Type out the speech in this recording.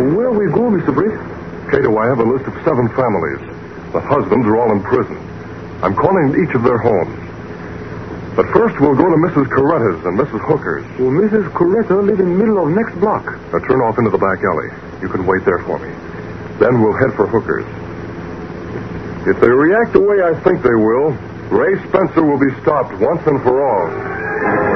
Where we go, Mr. Briggs? Cato, I have a list of 7 families. The husbands are all in prison. I'm calling each of their homes. But first, we'll go to Mrs. Coretta's and Mrs. Hooker's. Well, Mrs. Coretta lives in the middle of next block. Now, turn off into the back alley. You can wait there for me. Then we'll head for Hooker's. If they react the way I think they will, Ray Spencer will be stopped once and for all.